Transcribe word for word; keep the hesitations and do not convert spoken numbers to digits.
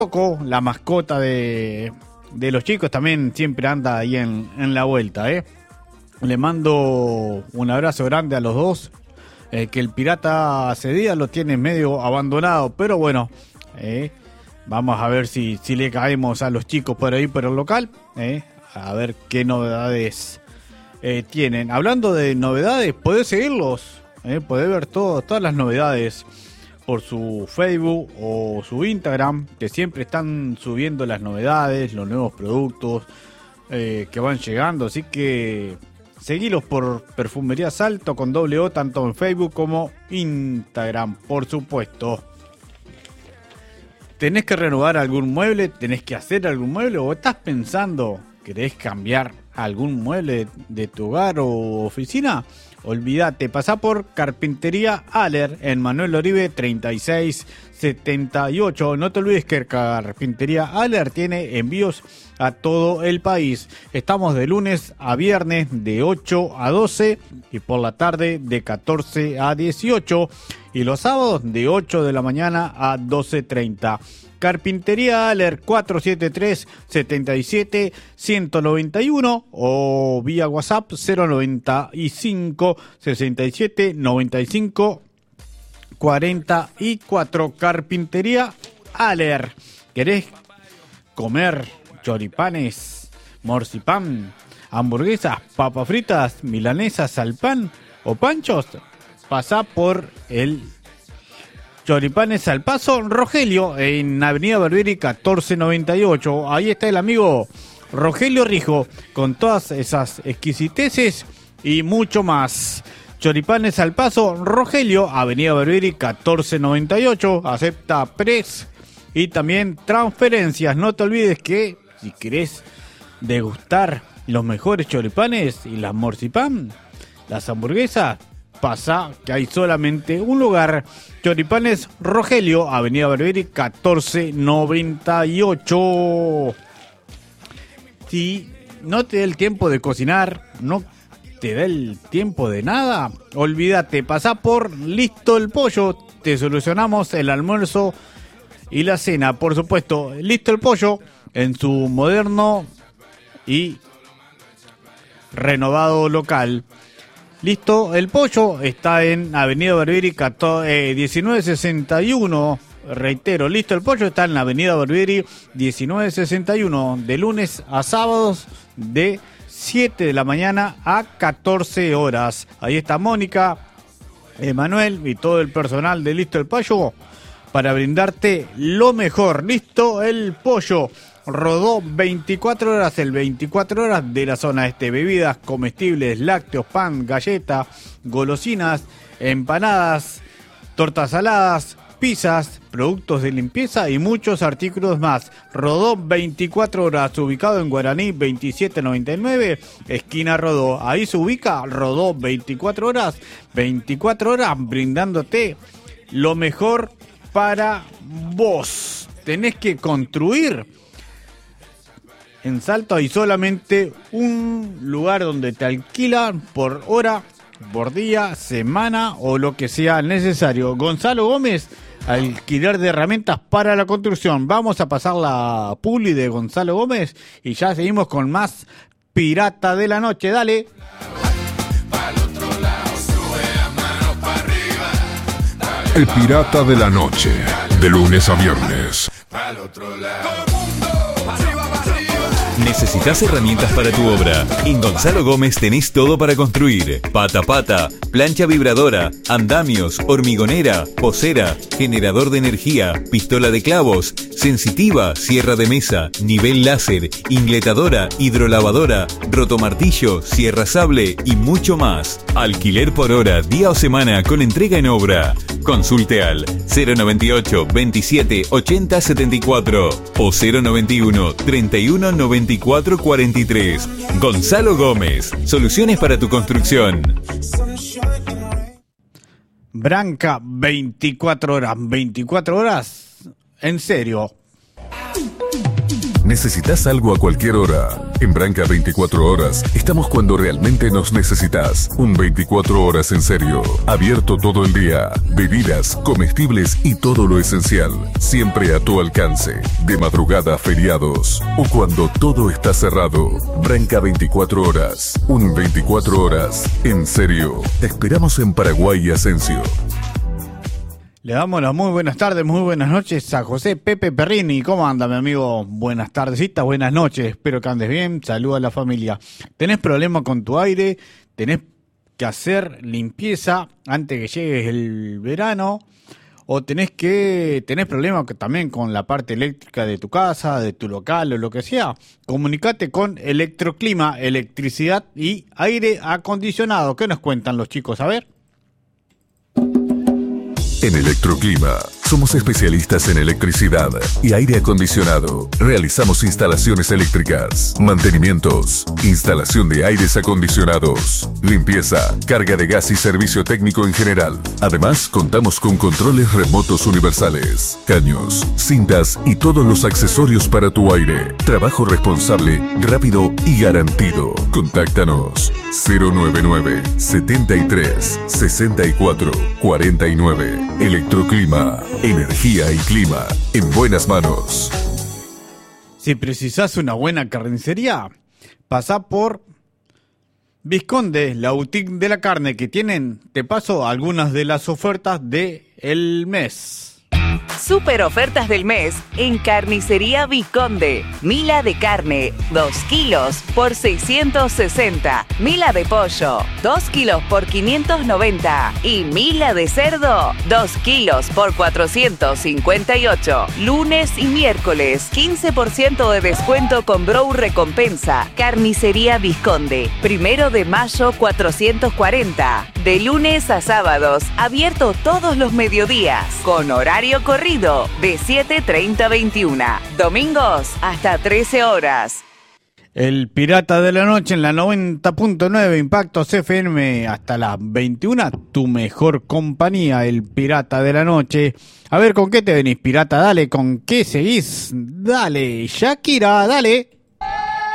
Coco, la mascota de, de los chicos, también siempre anda ahí en, en la vuelta, ¿eh? Le mando un abrazo grande a los dos. Eh, que el pirata hace días lo tiene medio abandonado, pero bueno, eh, vamos a ver si, si le caemos a los chicos por ahí, por el local, eh, a ver qué novedades eh, tienen. Hablando de novedades, podés seguirlos, eh, podés ver todo, todas las novedades por su Facebook o su Instagram, que siempre están subiendo las novedades, los nuevos productos eh, que van llegando, así que seguilos por Perfumería Salto con doble O, tanto en Facebook como Instagram, por supuesto. ¿Tenés que renovar algún mueble? ¿Tenés que hacer algún mueble? ¿O estás pensando, querés cambiar algún mueble de tu hogar o oficina? Olvídate, pasá por Carpintería Aller en Manuel Oribe treinta y seis setenta y ocho. No te olvides que Carpintería Aller tiene envíos a todo el país. Estamos de lunes a viernes de ocho a doce y por la tarde de catorce a dieciocho y los sábados de ocho de la mañana a doce treinta. Carpintería Aller cuatro siete tres, siete siete, uno nueve uno o vía WhatsApp cero noventa y cinco, sesenta y siete, noventa y cinco, cuarenta y cuatro. Carpintería Aller. ¿Querés comer choripanes, morcipán, hamburguesas, papas fritas, milanesas al pan o panchos? Pasá por el Choripanes al Paso Rogelio en Avenida Barbieri catorce noventa y ocho. Ahí está el amigo Rogelio Rijo con todas esas exquisiteces y mucho más. Choripanes al Paso Rogelio, Avenida Barbieri catorce noventa y ocho. Acepta Pres y también transferencias. No te olvides que si querés degustar los mejores choripanes y las morcipán, las hamburguesas, pasa que hay solamente un lugar. Choripanes Rogelio, Avenida Barbieri catorce noventa y ocho. Si no te da el tiempo de cocinar, no te da el tiempo de nada, olvídate, pasá por Listo el Pollo. Te solucionamos el almuerzo y la cena, por supuesto. Listo el Pollo en su moderno y renovado local. Listo el Pollo está en Avenida Barbieri diecinueve sesenta y uno. Reitero, Listo el Pollo está en la Avenida Barbieri diecinueve sesenta y uno, de lunes a sábados de siete de la mañana a catorce horas. Ahí está Mónica, Emanuel y todo el personal de Listo el Pollo para brindarte lo mejor. Listo el Pollo. Rodó veinticuatro horas, el veinticuatro horas de la zona este. Bebidas, comestibles, lácteos, pan, galleta, golosinas, empanadas, tortas saladas, pizzas, productos de limpieza y muchos artículos más. Rodó veinticuatro horas, ubicado en Guaraní veintisiete noventa y nueve, esquina Rodó. Ahí se ubica Rodó veinticuatro horas, veinticuatro horas brindándote lo mejor para vos. Tenés que construir. En Salto hay solamente un lugar donde te alquilan por hora, por día, semana o lo que sea necesario. Gonzalo Gómez, alquiler de herramientas para la construcción. Vamos a pasar la publi de Gonzalo Gómez y ya seguimos con más Pirata de la Noche. Dale. El Pirata de la Noche, de lunes a viernes. ¿Necesitas herramientas para tu obra? En Gonzalo Gómez tenés todo para construir. Pata pata, plancha vibradora, andamios, hormigonera, posera, generador de energía, pistola de clavos, sensitiva, sierra de mesa, nivel láser, ingletadora, hidrolavadora, rotomartillo, sierra sable y mucho más. Alquiler por hora, día o semana con entrega en obra. Consulte al cero noventa y ocho, veintisiete, ochenta, setenta y cuatro o cero noventa y uno, treinta y uno, noventa y cuatro, cuarenta y tres. Gonzalo Gómez, soluciones para tu construcción. Branca, veinticuatro horas, veinticuatro horas, en serio. ¿Necesitas algo a cualquier hora? En Branca veinticuatro horas estamos cuando realmente nos necesitas. Un veinticuatro horas en serio. Abierto todo el día. Bebidas, comestibles y todo lo esencial. Siempre a tu alcance. De madrugada, feriados o cuando todo está cerrado. Branca veinticuatro horas. Un veinticuatro horas en serio. Te esperamos en Paraguay y Asensio. Le damos las muy buenas tardes, muy buenas noches a José Pepe Perrini. ¿Cómo anda, mi amigo? Buenas tardecitas, buenas noches. Espero que andes bien. Saludos a la familia. ¿Tenés problema con tu aire? ¿Tenés que hacer limpieza antes que llegue el verano? ¿O tenés que tenés problemas también con la parte eléctrica de tu casa, de tu local o lo que sea? Comunicate con Electroclima, electricidad y aire acondicionado. ¿Qué nos cuentan los chicos? A ver. En Electroclima somos especialistas en electricidad y aire acondicionado. Realizamos instalaciones eléctricas, mantenimientos, instalación de aires acondicionados, limpieza, carga de gas y servicio técnico en general. Además, contamos con controles remotos universales, caños, cintas y todos los accesorios para tu aire. Trabajo responsable, rápido y garantido. Contáctanos cero nueve nueve, setenta y tres, sesenta y cuatro, cuarenta y nueve. Electroclima, energía y clima en buenas manos. Si precisás una buena carnicería, pasá por Visconde, la boutique de la carne, que tienen, te paso algunas de las ofertas del mes. Super ofertas del mes en Carnicería Visconde. Mila de carne, dos kilos por seiscientos sesenta. Mila de pollo, dos kilos por quinientos noventa. Y mila de cerdo, dos kilos por cuatrocientos cincuenta y ocho. Lunes y miércoles, quince por ciento de descuento con Brow Recompensa. Carnicería Visconde. Primero de mayo cuatrocientos cuarenta. De lunes a sábados, abierto todos los mediodías. Con horario corrido de siete treinta a veintiuno. Domingos hasta trece horas. El Pirata de la Noche en la noventa punto nueve Impactos F M hasta las veintiuna. Tu mejor compañía, el Pirata de la Noche. A ver, ¿con qué te venís, pirata? Dale, ¿con qué seguís? Dale, Shakira, dale.